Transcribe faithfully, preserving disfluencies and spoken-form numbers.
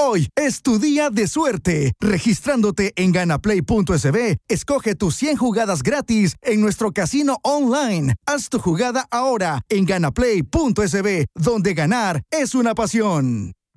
Hoy es tu día de suerte. Registrándote en ganaplay punto es be, escoge tus cien jugadas gratis en nuestro casino online. Haz tu jugada ahora en ganaplay punto es be, donde ganar es una pasión.